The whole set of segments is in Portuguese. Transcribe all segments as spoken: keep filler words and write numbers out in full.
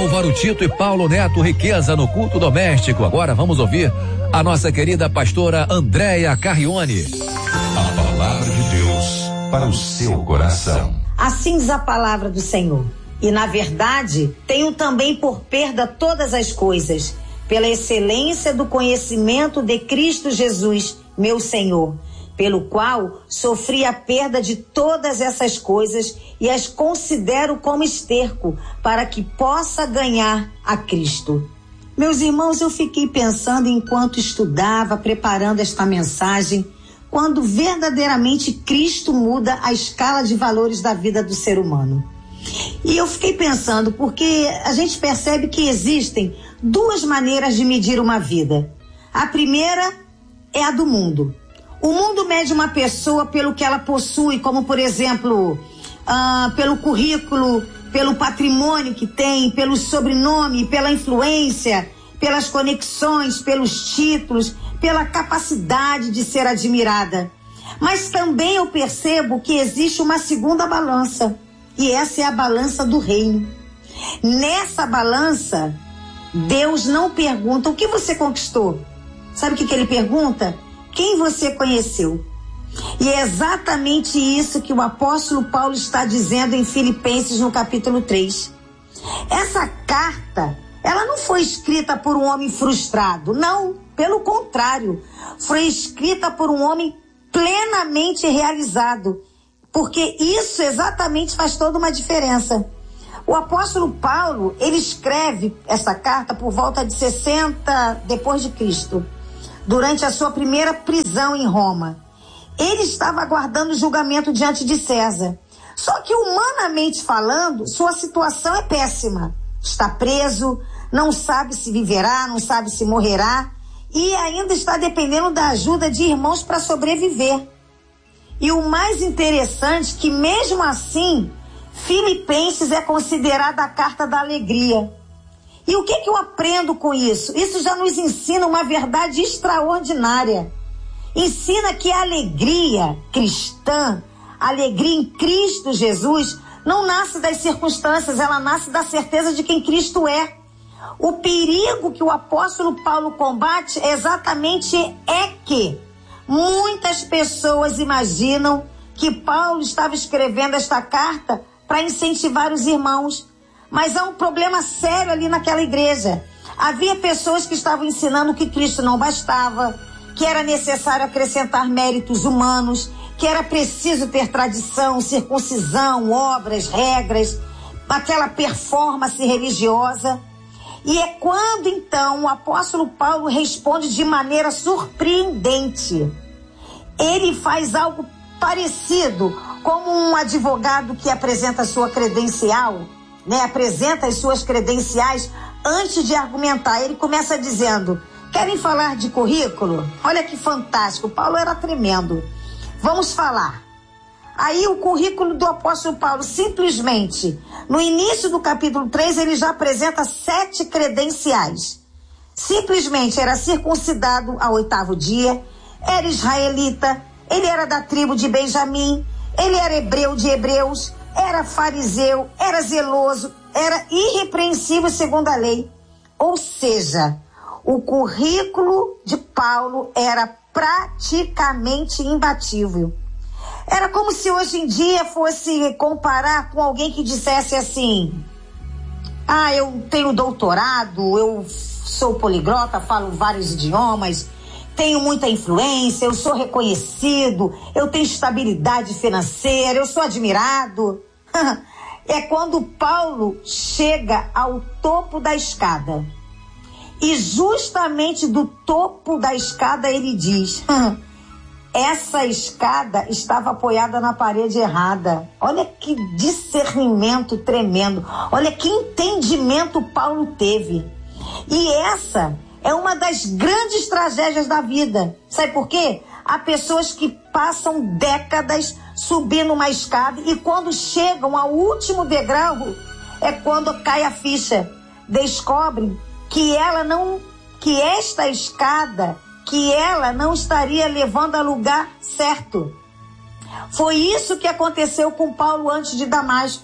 Álvaro Tito e Paulo Neto, riqueza no culto doméstico. Agora vamos ouvir a nossa querida pastora Andréia Carrione. A palavra de Deus para o seu coração. Assim diz a palavra do Senhor. E na verdade, tenho também por perda todas as coisas, pela excelência do conhecimento de Cristo Jesus, meu Senhor, pelo qual sofri a perda de todas essas coisas e as considero como esterco, para que possa ganhar a Cristo. Meus irmãos, eu fiquei pensando enquanto estudava, preparando esta mensagem, quando verdadeiramente Cristo muda a escala de valores da vida do ser humano. E eu fiquei pensando, porque a gente percebe que existem duas maneiras de medir uma vida. A primeira é a do mundo. O mundo mede uma pessoa pelo que ela possui, como por exemplo, ah, pelo currículo, pelo patrimônio que tem, pelo sobrenome, pela influência, pelas conexões, pelos títulos, pela capacidade de ser admirada. Mas também eu percebo que existe uma segunda balança, e essa é a balança do reino. Nessa balança, Deus não pergunta o que você conquistou. Sabe o que, que ele pergunta? Quem você conheceu? E é exatamente isso que o apóstolo Paulo está dizendo em Filipenses no capítulo três. Essa carta, ela não foi escrita por um homem frustrado, não, pelo contrário, foi escrita por um homem plenamente realizado, porque isso exatamente faz toda uma diferença. O apóstolo Paulo, ele escreve essa carta por volta de sessenta depois de Cristo, durante a sua primeira prisão em Roma. Ele estava aguardando julgamento diante de César. Só que, humanamente falando, sua situação é péssima. Está preso, não sabe se viverá, não sabe se morrerá, e ainda está dependendo da ajuda de irmãos para sobreviver. E o mais interessante é que, mesmo assim, Filipenses é considerada a carta da alegria. E o que que eu aprendo com isso? Isso já nos ensina uma verdade extraordinária. Ensina que a alegria cristã, a alegria em Cristo Jesus, não nasce das circunstâncias, ela nasce da certeza de quem Cristo é. O perigo que o apóstolo Paulo combate é exatamente é que muitas pessoas imaginam que Paulo estava escrevendo esta carta para incentivar os irmãos. Mas há um problema sério ali naquela igreja. Havia pessoas que estavam ensinando que Cristo não bastava, que era necessário acrescentar méritos humanos, que era preciso ter tradição, circuncisão, obras, regras, aquela performance religiosa. E é quando então o apóstolo Paulo responde de maneira surpreendente. Ele faz algo parecido como um advogado que apresenta sua credencial, né, apresenta as suas credenciais antes de argumentar. Ele começa dizendo: querem falar de currículo? Olha que fantástico, Paulo era tremendo. Vamos falar. Aí o currículo do apóstolo Paulo, simplesmente, no início do capítulo três, ele já apresenta sete credenciais. Simplesmente era circuncidado ao oitavo dia, era israelita, ele era da tribo de Benjamim, ele era hebreu de hebreus, era fariseu, era zeloso, era irrepreensível segundo a lei. Ou seja, o currículo de Paulo era praticamente imbatível. Era como se hoje em dia fosse comparar com alguém que dissesse assim: ah, eu tenho doutorado, eu sou poliglota, falo vários idiomas, tenho muita influência, eu sou reconhecido, eu tenho estabilidade financeira, eu sou admirado. É quando Paulo chega ao topo da escada. E justamente do topo da escada ele diz: essa escada estava apoiada na parede errada. Olha que discernimento tremendo. Olha que entendimento Paulo teve. E essa é uma das grandes tragédias da vida. Sabe por quê? Há pessoas que passam décadas subindo uma escada e quando chegam ao último degrau, é quando cai a ficha. Descobrem que ela não, que esta escada, que ela não estaria levando a lugar certo. Foi isso que aconteceu com Paulo antes de Damasco.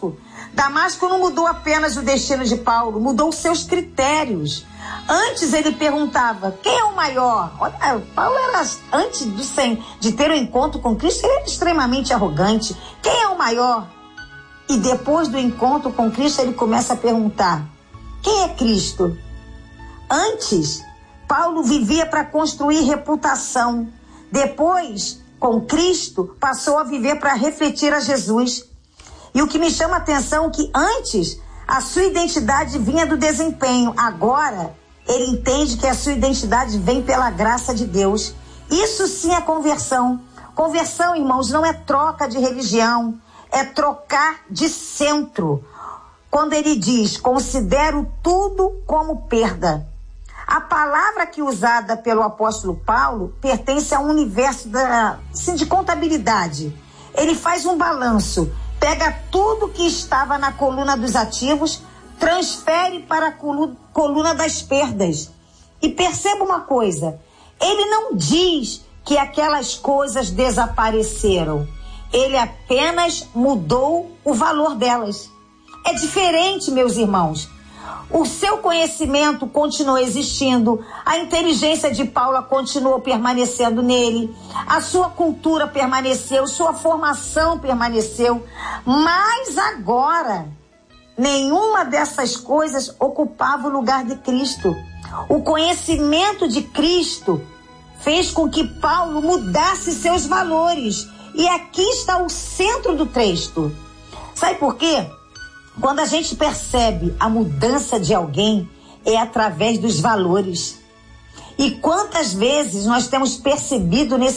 Damasco não mudou apenas o destino de Paulo, mudou os seus critérios. Antes ele perguntava, quem é o maior? Olha, Paulo era, antes do, de ter o um encontro com Cristo, ele era extremamente arrogante. Quem é o maior? E depois do encontro com Cristo, ele começa a perguntar, quem é Cristo? Antes, Paulo vivia para construir reputação. Depois, com Cristo, passou a viver para refletir a Jesus. E o que me chama a atenção é que antes, a sua identidade vinha do desempenho. Agora, ele entende que a sua identidade vem pela graça de Deus. Isso sim é conversão. Conversão, irmãos, não é troca de religião, é trocar de centro. Quando ele diz, considero tudo como perda. A palavra que é usada pelo apóstolo Paulo pertence a um universo da, assim, de contabilidade. Ele faz um balanço, pega tudo que estava na coluna dos ativos, transfere para a coluna das perdas. E perceba uma coisa, ele não diz que aquelas coisas desapareceram, ele apenas mudou o valor delas. É diferente, meus irmãos. O seu conhecimento continuou existindo, a inteligência de Paulo continuou permanecendo nele, a sua cultura permaneceu, sua formação permaneceu, mas agora nenhuma dessas coisas ocupava o lugar de Cristo. O conhecimento de Cristo fez com que Paulo mudasse seus valores, e aqui está o centro do texto. Sabe por quê? Quando a gente percebe a mudança de alguém, é através dos valores. E quantas vezes nós temos percebido nesse